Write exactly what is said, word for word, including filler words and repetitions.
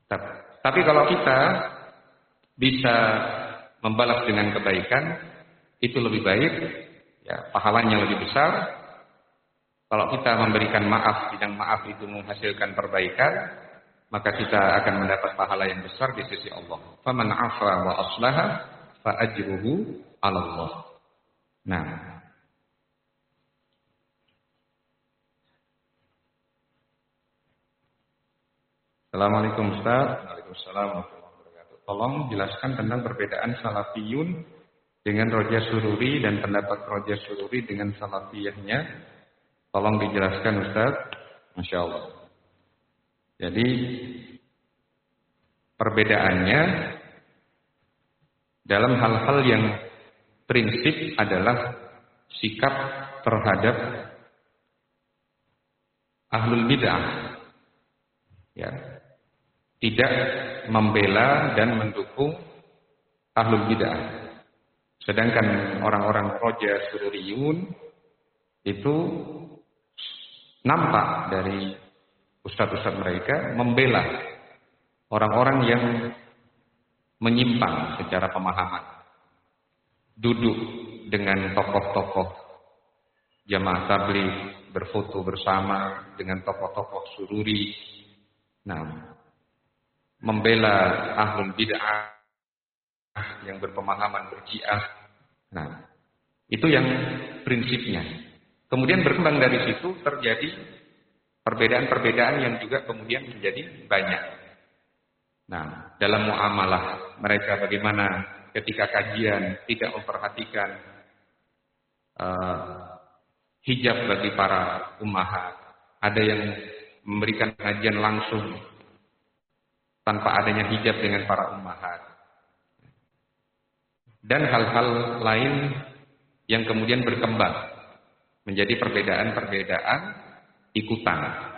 Tapi kalau kita bisa membalas dengan kebaikan, itu lebih baik, ya, pahalanya lebih besar. Kalau kita memberikan maaf, dan maaf itu menghasilkan perbaikan, maka kita akan mendapat pahala yang besar di sisi Allah. Faman 'afa wa aslaha fa ajruhu 'ala Allah. Nah, Assalamualaikum Ustaz. Waalaikumsalam warahmatullahi wabarakatuh. Tolong jelaskan tentang perbedaan salafiyun dengan Roja Sururi dan pendapat Roja Sururi dengan salafiyahnya. Tolong dijelaskan Ustaz. Masya Allah. Jadi perbedaannya dalam hal-hal yang prinsip adalah sikap terhadap ahlul bid'ah. Ya. Tidak membela dan mendukung ahlul bid'ah. Sedangkan orang-orang Roja Sururiyun itu nampak dari ustadz-ustadz mereka membela orang-orang yang menyimpang secara pemahaman. Duduk dengan tokoh-tokoh jamaah tabligh, berfoto bersama dengan tokoh-tokoh sururi. Nah, membela ahlul bid'ah yang berpemahaman berji'ah. Nah, itu yang prinsipnya. Kemudian berkembang dari situ terjadi perbedaan-perbedaan yang juga kemudian menjadi banyak. Nah, dalam muamalah mereka bagaimana ketika kajian tidak memperhatikan uh, hijab bagi para ummahat. Ada yang memberikan kajian langsung tanpa adanya hijab dengan para ummahat. Dan hal-hal lain yang kemudian berkembang menjadi perbedaan-perbedaan ikutan.